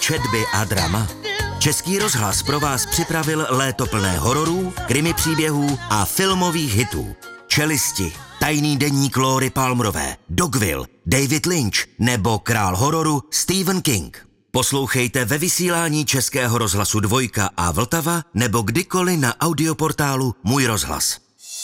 četby a drama? Český rozhlas pro vás připravil léto plné hororů, krimi příběhů a filmových hitů. Čelisti, Tajný deník Lóry Palmerové, Dogville, David Lynch nebo král hororu Stephen King. Poslouchejte ve vysílání Českého rozhlasu Dvojka a Vltava nebo kdykoliv na audioportálu Můj rozhlas.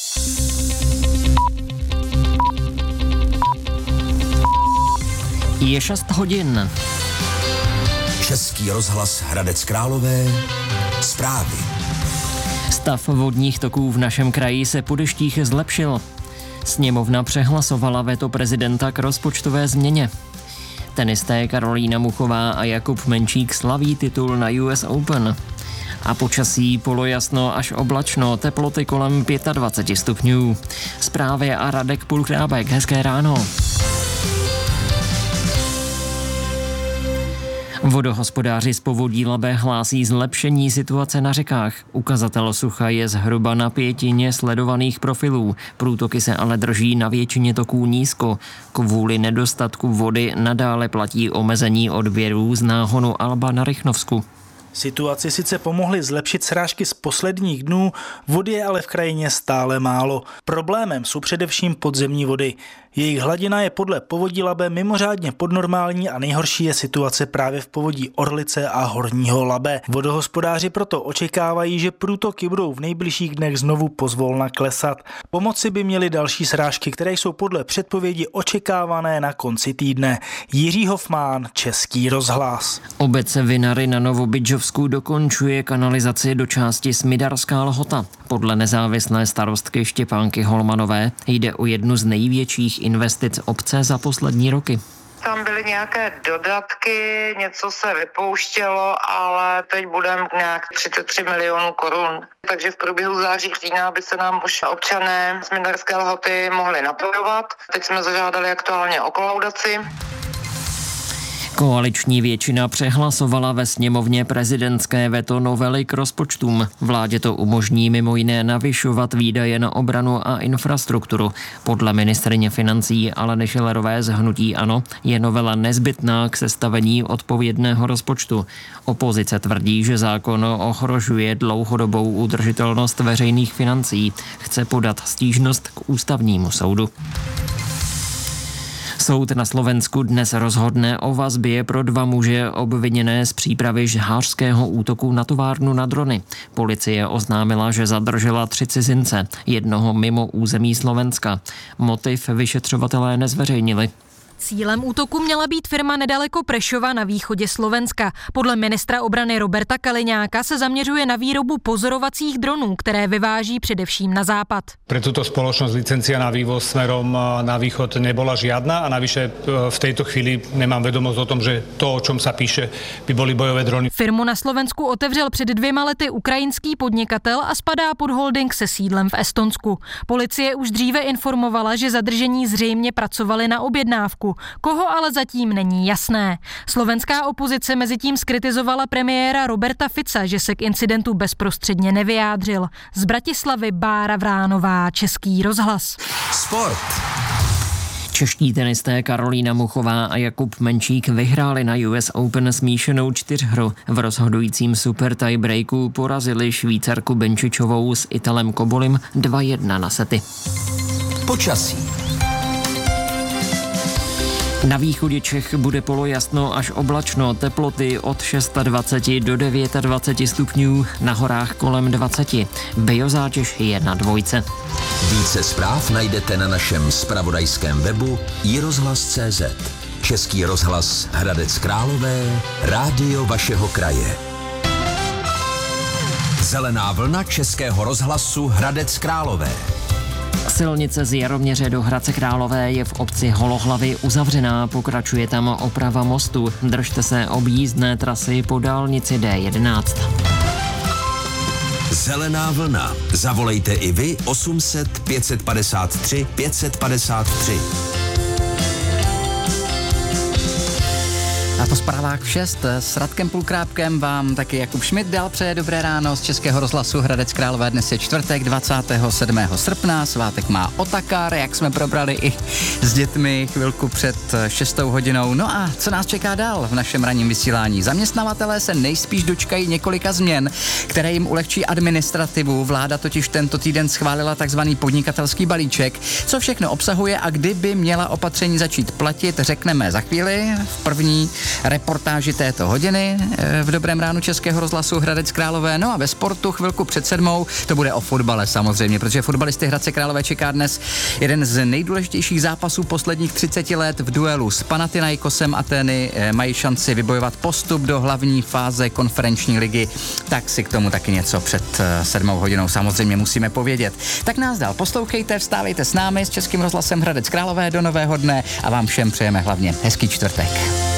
Je 6 hodin. Český rozhlas Hradec Králové. Zprávy. Stav vodních toků v našem kraji se po deštích zlepšil. Sněmovna přehlasovala veto prezidenta k rozpočtové změně. Tenisté Karolína Muchová a Jakub Menčík slaví titul na US Open. A počasí polojasno až oblačno, teploty kolem 25 stupňů. Zprávy a Radek Pulkrábek, hezké ráno. Vodohospodáři z Povodí Labe hlásí zlepšení situace na řekách. Ukazatel sucha je zhruba na 5 sledovaných profilů. Průtoky se ale drží na většině toků nízko. Kvůli nedostatku vody nadále platí omezení odběrů z náhonu Alba na Rychnovsku. Situaci sice pomohly zlepšit srážky z posledních dnů, vody je ale v krajině stále málo. Problémem jsou především podzemní vody. Jejich hladina je podle Povodí Labe mimořádně podnormální a nejhorší je situace právě v povodí Orlice a Horního Labe. Vodohospodáři proto očekávají, že průtoky budou v nejbližších dnech znovu pozvolna klesat. Pomoci by měly další srážky, které jsou podle předpovědi očekávané na konci týdne. Jiří Hofmán, Český rozhlas. Obec Vinary na Novobydžovsku dokončuje kanalizaci do části Smidarská Lhota. Podle nezávislé starostky Štěpánky Holmanové jde o jednu z největších investic obce za poslední roky. Tam byly nějaké dodatky, něco se vypouštělo, ale teď budeme nějak 33 milionů korun. Takže v průběhu září října by se nám už občané Smidarské Lhoty mohli napojovat. Teď jsme zažádali aktuálně o kolaudaci. Koaliční většina přehlasovala ve sněmovně prezidentské veto novely k rozpočtům. Vládě to umožní mimo jiné navyšovat výdaje na obranu a infrastrukturu. Podle ministryně financí Aleny Schillerové z hnutí ANO je novela nezbytná k sestavení odpovědného rozpočtu. Opozice tvrdí, že zákon ohrožuje dlouhodobou udržitelnost veřejných financí. Chce podat stížnost k ústavnímu soudu. Soud na Slovensku dnes rozhodne o vazbě pro 2 muže obviněné z přípravy žhářského útoku na továrnu na drony. Policie oznámila, že zadržela 3 cizince, jednoho mimo území Slovenska. Motiv vyšetřovatelé nezveřejnili. Cílem útoku měla být firma nedaleko Prešova na východě Slovenska. Podle ministra obrany Roberta Kaliňáka se zaměřuje na výrobu pozorovacích dronů, které vyváží především na západ. Pre túto spoločnosť licencia na vývoz smerom na východ nebola žiadna a navyše v tejto chvíli nemám vedomosť o tom, že to, o čom sa píše, by boli bojové drony. Firmu na Slovensku otevřel před 2 lety ukrajinský podnikatel a spadá pod holding se sídlem v Estonsku. Policie už dříve informovala, že zadržení zřejmě pracovali na objednávku. Koho ale zatím není jasné. Slovenská opozice mezitím zkritizovala premiéra Roberta Fica, že se k incidentu bezprostředně nevyjádřil. Z Bratislavy Bára Vránová, Český rozhlas. Sport. Čeští tenisté Karolína Muchová a Jakub Menčík vyhráli na US Open smíšenou 4hru. V rozhodujícím super tiebreaku porazili Švýcarku Benčičovou s Italem Kobolim 2-1 na sety. Počasí. Na východě Čech bude polojasno až oblačno, teploty od 26 do 29 stupňů, na horách kolem 20. Biozátěž je na 2. Více zpráv najdete na našem zpravodajském webu iRozhlas.cz. Český rozhlas Hradec Králové, rádio vašeho kraje. Zelená vlna Českého rozhlasu Hradec Králové. Silnice z Jaroměře do Hradce Králové je v obci Holohlavy uzavřená, pokračuje tam oprava mostu. Držte se objízdné trasy po dálnici D11. Zelená vlna. Zavolejte i vy 800 553 553. A po zprávách v 6 s Radkem Pulkrápkem vám taky Jakub Šmit dal přeje dobré ráno z Českého rozhlasu Hradec Králové. Dnes je čtvrtek 27. srpna, svátek má Otakar, jak jsme probrali i s dětmi chvilku před 6 hodinou. No a co nás čeká dál v našem ranním vysílání? Zaměstnavatelé se nejspíš dočkají několika změn, které jim ulehčí administrativu. Vláda totiž tento týden schválila takzvaný podnikatelský balíček. Co všechno obsahuje a kdy by měla opatření začít platit, řekneme za chvíli v první reportáži této hodiny v Dobrém ránu Českého rozhlasu Hradec Králové. No a ve sportu chvilku před 7 to bude o fotbale samozřejmě, protože fotbalisty Hradce Králové čeká dnes jeden z nejdůležitějších zápasů posledních 30 let v duelu s Panathinaikosem Atény. Mají šanci vybojovat postup do hlavní fáze konferenční ligy, tak si k tomu taky něco před 7 hodinou samozřejmě musíme povědět. Tak nás dál poslouchejte, vstávejte s námi s Českým rozhlasem Hradec Králové do nového dne a vám všem přejeme hlavně hezký čtvrtek.